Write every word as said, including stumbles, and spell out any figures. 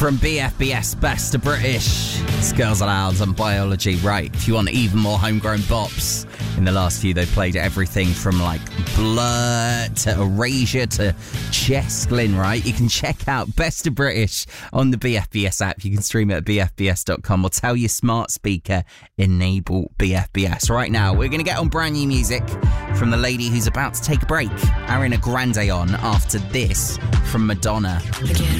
from B F B S, Best of British. It's Girls Aloud and Biology. Right, if you want even more homegrown bops, in the last few they've played everything from like Blur to Erasure to Chestlin, right? You can check out Best of British on the B F B S app. You can stream it at b f b s dot com or tell your smart speaker, enable B F B S. Right now, we're going to get on brand new music from the lady who's about to take a break. Ariana Grande on after this from Madonna. Again.